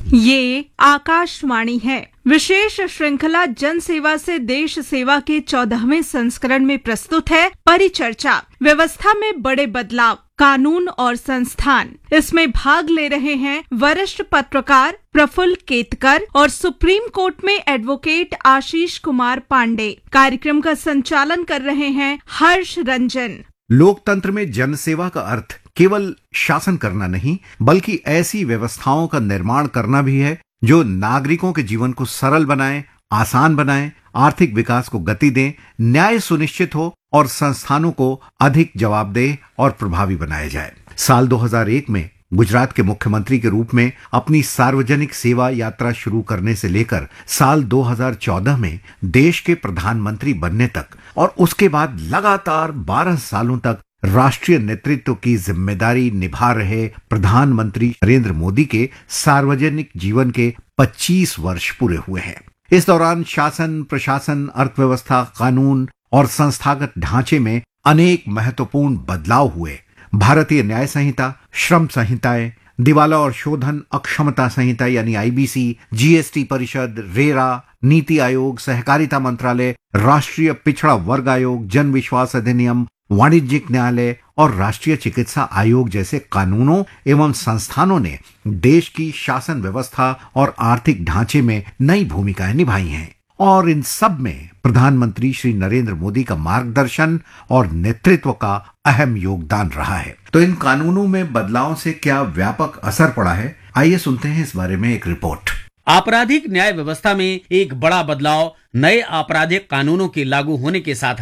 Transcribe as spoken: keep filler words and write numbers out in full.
ये आकाशवाणी है। विशेष श्रृंखला जन सेवा से देश सेवा के चौदहवें संस्करण में प्रस्तुत है परिचर्चा, व्यवस्था में बड़े बदलाव, कानून और संस्थान। इसमें भाग ले रहे हैं वरिष्ठ पत्रकार प्रफुल्ल केतकर और सुप्रीम कोर्ट में एडवोकेट आशीष कुमार पांडे। कार्यक्रम का संचालन कर रहे हैं हर्ष रंजन। लोकतंत्र में जनसेवा का अर्थ केवल शासन करना नहीं, बल्कि ऐसी व्यवस्थाओं का निर्माण करना भी है जो नागरिकों के जीवन को सरल बनाए, आसान बनाए, आर्थिक विकास को गति दें, न्याय सुनिश्चित हो और संस्थानों को अधिक जवाबदेह और प्रभावी बनाया जाए। साल दो हज़ार एक में गुजरात के मुख्यमंत्री के रूप में अपनी सार्वजनिक सेवा यात्रा शुरू करने से लेकर साल दो हज़ार चौदह में देश के प्रधानमंत्री बनने तक और उसके बाद लगातार बारह सालों तक राष्ट्रीय नेतृत्व की जिम्मेदारी निभा रहे प्रधानमंत्री नरेंद्र मोदी के सार्वजनिक जीवन के पच्चीस वर्ष पूरे हुए हैं। इस दौरान शासन, प्रशासन, अर्थव्यवस्था, कानून और संस्थागत ढांचे में अनेक महत्वपूर्ण बदलाव हुए। भारतीय न्याय संहिता, श्रम संहिताएं, दिवाला और शोधन अक्षमता संहिता यानी आईबीसी, जीएसटी परिषद, रेरा, नीति आयोग, सहकारिता मंत्रालय, राष्ट्रीय पिछड़ा वर्ग आयोग, जन विश्वास अधिनियम, वाणिज्यिक न्यायालय और राष्ट्रीय चिकित्सा आयोग जैसे कानूनों एवं संस्थानों ने देश की शासन व्यवस्था और आर्थिक ढांचे में नई भूमिकाएं निभाई हैं। और इन सब में प्रधानमंत्री श्री नरेंद्र मोदी का मार्गदर्शन और नेतृत्व का अहम योगदान रहा है। तो इन कानूनों में बदलाव से क्या व्यापक असर पड़ा है, आइए सुनते हैं इस बारे में एक रिपोर्ट। आपराधिक न्याय व्यवस्था में एक बड़ा बदलाव नए आपराधिक कानूनों के लागू होने के साथ